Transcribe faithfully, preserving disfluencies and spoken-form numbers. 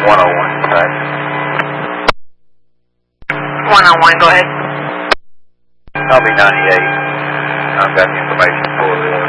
one oh one, correct? one oh one, go ahead. Copy ninety-eight. I've got the information for the